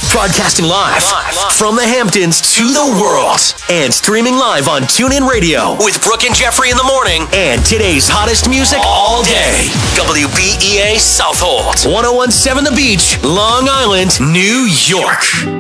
Broadcasting live from the Hamptons to the world. And streaming live on TuneIn Radio with Brooke and Jeffrey in the morning and today's hottest music all day. WBEA Southold, 1017 The Beach, Long Island, New York.